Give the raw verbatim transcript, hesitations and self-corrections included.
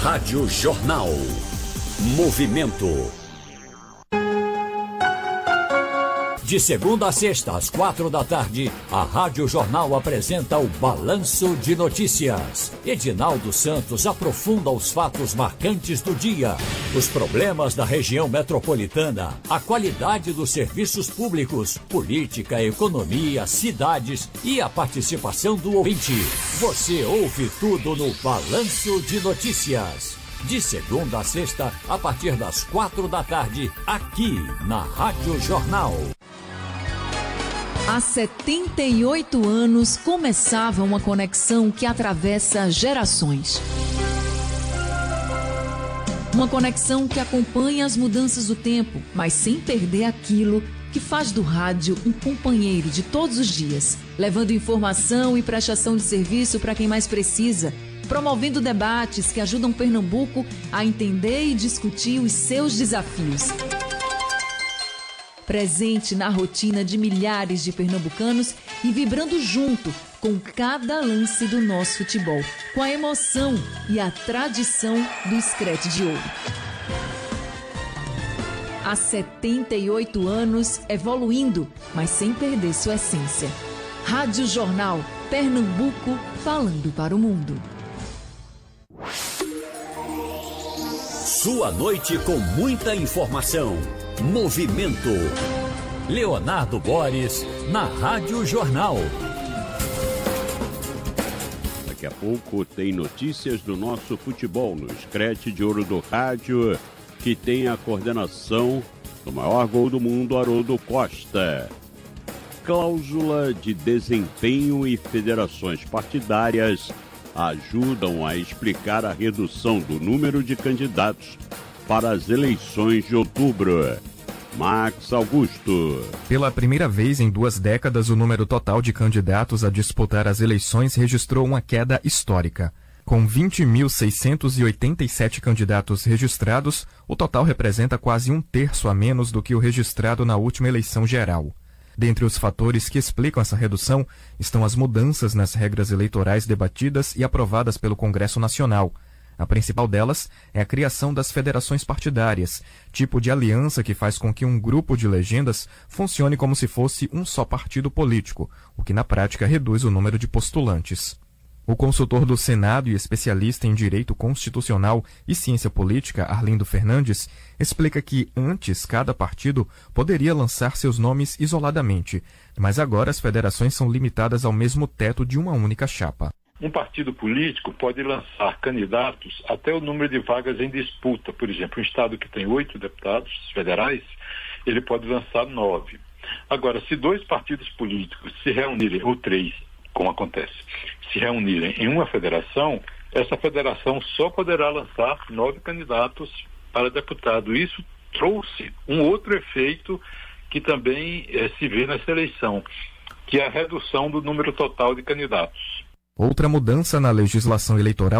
Rádio Jornal. Movimento. De segunda a sexta, às quatro da tarde, a Rádio Jornal apresenta o Balanço de Notícias. Edinaldo Santos aprofunda os fatos marcantes do dia, os problemas da região metropolitana, a qualidade dos serviços públicos, política, economia, cidades e a participação do ouvinte. Você ouve tudo no Balanço de Notícias. De segunda a sexta, a partir das quatro da tarde, aqui na Rádio Jornal. Há setenta e oito anos começava uma conexão que atravessa gerações. Uma conexão que acompanha as mudanças do tempo, mas sem perder aquilo que faz do rádio um companheiro de todos os dias, levando informação e prestação de serviço para quem mais precisa, promovendo debates que ajudam Pernambuco a entender e discutir os seus desafios. Presente na rotina de milhares de pernambucanos e vibrando junto com cada lance do nosso futebol, com a emoção e a tradição do Screte de Ouro. Há setenta e oito anos evoluindo, mas sem perder sua essência. Rádio Jornal, Pernambuco, falando para o mundo. Sua noite com muita informação. Movimento. Leonardo Boris, na Rádio Jornal. Daqui a pouco tem notícias do nosso futebol no Screte de Ouro do Rádio, que tem a coordenação do maior gol do mundo, Haroldo Costa. Cláusula de desempenho e federações partidárias ajudam a explicar a redução do número de candidatos para as eleições de outubro. Max Augusto. Pela primeira vez em duas décadas, o número total de candidatos a disputar as eleições registrou uma queda histórica. Com vinte mil seiscentos e oitenta e sete candidatos registrados, o total representa quase um terço a menos do que o registrado na última eleição geral. Dentre os fatores que explicam essa redução estão as mudanças nas regras eleitorais debatidas e aprovadas pelo Congresso Nacional. A principal delas é a criação das federações partidárias, tipo de aliança que faz com que um grupo de legendas funcione como se fosse um só partido político, o que na prática reduz o número de postulantes. O consultor do Senado e especialista em Direito Constitucional e Ciência Política, Arlindo Fernandes, explica que antes cada partido poderia lançar seus nomes isoladamente, mas agora as federações são limitadas ao mesmo teto de uma única chapa. Um partido político pode lançar candidatos até o número de vagas em disputa. Por exemplo, um estado que tem oito deputados federais, ele pode lançar nove. Agora, se dois partidos políticos se reunirem, ou três, como acontece, se reunirem em uma federação, essa federação só poderá lançar nove candidatos para deputado. Isso trouxe um outro efeito que também eh, se vê nessa eleição, que é a redução do número total de candidatos. Outra mudança na legislação eleitoral